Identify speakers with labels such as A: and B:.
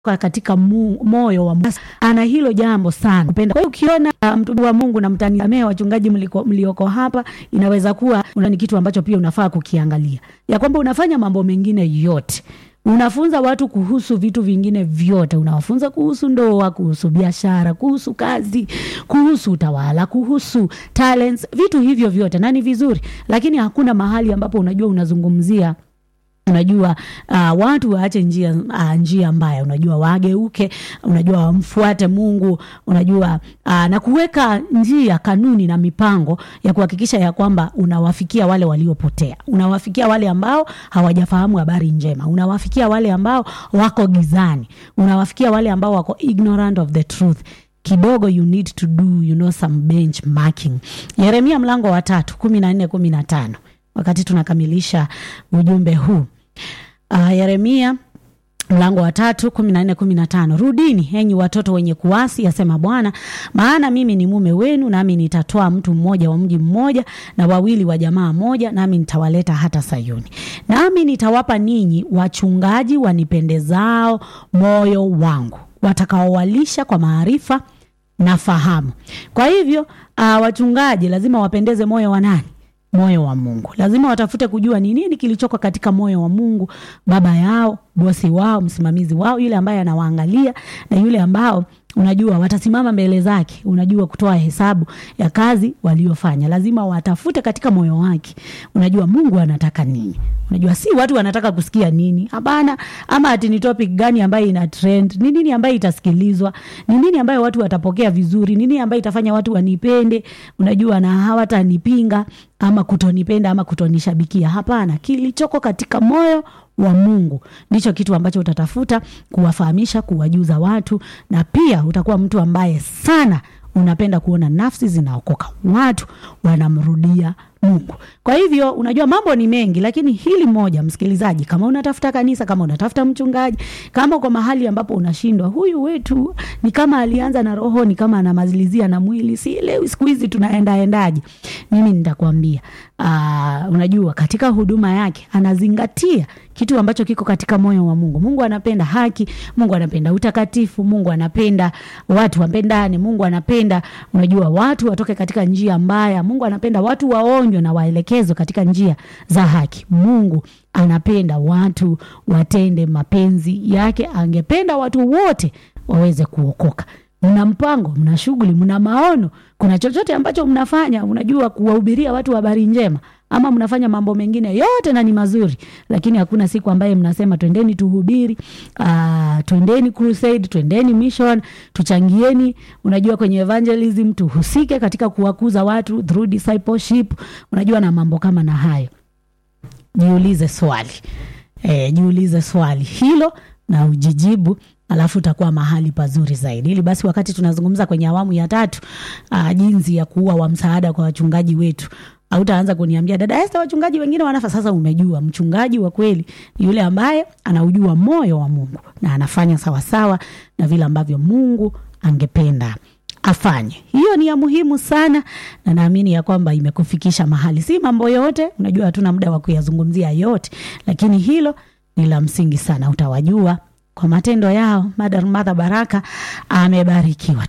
A: katika moyo wa Mungu. Ana hilo jambo sana kupenda. Kwa hiyo ukiona mtu wa Mungu na mtanisamee wachungaji mlioko hapa, inaweza kuwa ni kitu ambacho pia unafaa kukiangalia. Ya kwamba unafanya mambo mengine yote. Unafunza watu kuhusu vitu vingine vyote. Unawafunza kuhusu ndoa, kuhusu biashara, kuhusu kazi, kuhusu utawala, kuhusu talents, vitu hivyo vyote na ni vizuri. Lakini hakuna mahali ambapo unajua unazungumzia watu waache njia mbaya, unajua wageuke, unajua wamfuate Mungu, unajua na kuweka njia, kanuni na mipango ya kuhakikisha ya kwamba unawafikia wale waliopotea, unawafikia wale ambao hawajafahamu habari njema, unawafikia wale ambao wako gizani, unawafikia wale ambao wako ignorant of the truth. Kidogo you need to do some benchmarking. Yeremia mlango wa 3:14-15 wakati tunakamilisha ujumbe huu. Yeremia mlango wa 3:14-15. Rudini enyi watoto wenye kuasi, asema Bwana, maana mimi ni mume wenu, nami nitatoa mtu mmoja wa mji mmoja na wawili wa jamaa moja, nami nitawaleta hata Sayuni. Nami nitawapa ninyi wachungaji wanipendezao moyo wangu, watakaowalisha kwa maarifa na fahamu. Kwa hivyo wachungaji lazima wapendeze moyo wa nani? Moyo wa Mungu. Lazima watafute kujua ni nini kilichoko katika moyo wa Mungu, baba yao, bosi wao, msimamizi wao, yule ambaye anawaangalia na yule ambao unajua watasimama mbele zake, unajua kutoa hesabu ya kazi waliofanya. Lazima watafute katika moyo wake, unajua Mungu anataka nini. Unajua si watu wanataka kusikia nini, hapana, ama ati ni topic gani ambayo ina trend, ni nini ambayo itasikilizwa, ni nini ambayo watu watapokea vizuri, nini ambayo itafanya watu wanipende, unajua na hawatanipinga ama kutonipenda ama kutonishabikia. Hapana, kilichoko katika moyo wa Mungu ndicho kitu ambacho utatafuta kuwafahamisha, kuwajuza watu, na pia utakuwa mtu ambaye sana unapenda kuona nafsi zinaokoka, watu wanamrudia Mungu. Kwa hivyo unajua mambo ni mengi, lakini hili moja, msikilizaji, kama unatafuta kanisa, kama unatafuta mchungaji, kama uko mahali ambapo unashindwa, huyu wetu ni kama alianza na roho, ni kama anamalizia na mwili, si leo siku hizi tunaendaje, mimi nitakwambia unajua katika huduma yake anazingatia kitu ambacho kiko katika moyo wa Mungu. Mungu anapenda haki, Mungu anapenda utakatifu, Mungu anapenda watu wapendane, Mungu anapenda unajua watu watoke katika njia mbaya, Mungu anapenda watu waonywe na waelekezwe katika njia za haki. Mungu anapenda watu watende mapenzi yake, angependa watu wote waweze kuokoka. Mna mpango, mna shughuli, mna maono, kuna chochote ambacho mnafanya, unajua kuwahubiria watu habari njema, ama mnafanya mambo mengine yote na ni mazuri, lakini hakuna siku ambaye mnasema twendeni tuhubiri, twendeni crusade, twendeni mission, tuchangieni unajua kwenye evangelism, tuhusike katika kuwakuza watu through discipleship, unajua na mambo kama na hayo. Jiulize swali hilo na ujijibu, alafu utakuwa mahali pazuri zaidi. Ili basi wakati tunazungumza kwenye awamu ya 3 jinsi ya kuwa wa msaada kwa wachungaji wetu, hautaanza kuniambia dada Esther wachungaji wengine wanafa. Sasa umejua mchungaji wa kweli ni yule ambaye anaujua moyo wa Mungu na anafanya sawa sawa na vile ambavyo Mungu angependa afanye. Hiyo ni ya muhimu sana, na naamini ya kwamba imekufikisha mahali. Si mambo yote, unajua hatuna muda wa kuyazungumzia yote, lakini hilo ni la msingi sana. Utawajua kwa matendo yao. Mother Baraka amebarikiwa.